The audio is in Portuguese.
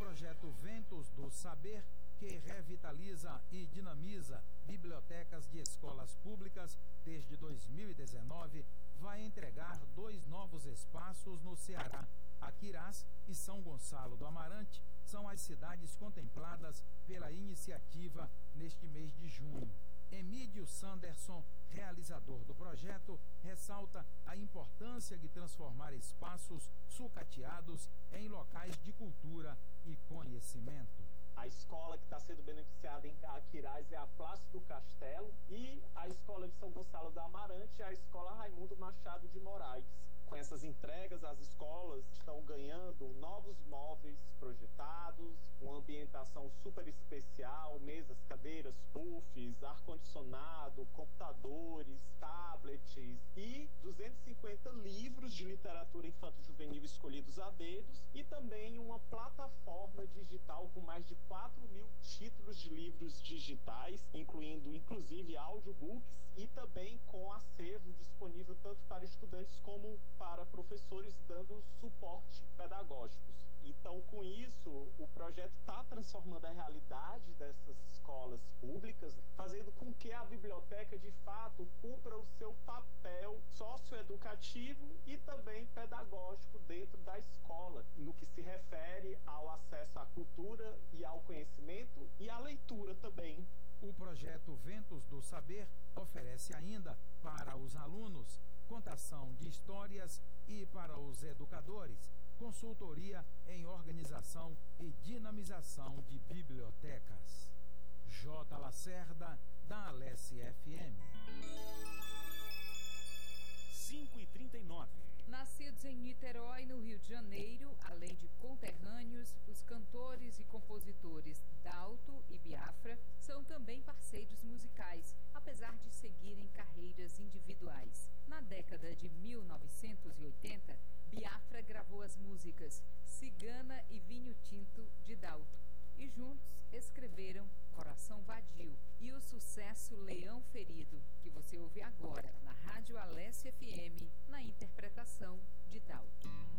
projeto Ventos do Saber, que revitaliza e dinamiza bibliotecas de escolas públicas desde 2019, vai entregar 2 novos espaços no Ceará. Aquirás e São Gonçalo do Amarante são as cidades contempladas pela iniciativa neste mês de junho. Emídio Sanderson, realizador do projeto, ressalta a importância de transformar espaços sucateados em locais de cultura e conhecimento. A escola que está sendo beneficiada em Aquirás é a Plácido Castelo e a escola de São Gonçalo do Amarante é a escola Raimundo Machado de Moraes. Com essas entregas, as escolas estão ganhando novos móveis projetados, uma ambientação super especial, mesas, cadeiras, puffs, ar-condicionado, computadores, tablets e 250 livros de literatura infanto-juvenil escolhidos a dedos e também uma plataforma digital com mais de 4.000 títulos de livros digitais, incluindo inclusive audiobooks e também com acervo disponível tanto para estudantes como para professores, dando suporte pedagógicos. Então, com isso, o projeto está transformando a realidade dessas escolas públicas, fazendo com que a biblioteca, de fato, cumpra o seu papel socioeducativo e também pedagógico dentro da escola, no que se refere ao acesso à cultura e ao conhecimento e à leitura também. O projeto Ventos do Saber oferece ainda para os alunos contação de histórias e para os educadores consultoria em organização e dinamização de bibliotecas. J. Lacerda, da Alesse FM. 5h39. Nascidos em Niterói, no Rio de Janeiro, além de conterrâneos, os cantores e compositores Dalto e Biafra são também parceiros musicais, apesar de seguirem carreiras individuais. Na década de 1980, Biafra gravou as músicas Cigana e Vinho Tinto de Dalto e juntos escreveram Coração Vadio e o sucesso Leão Ferido, que você ouve agora na Rádio Alesse FM, na interpretação de Dalto.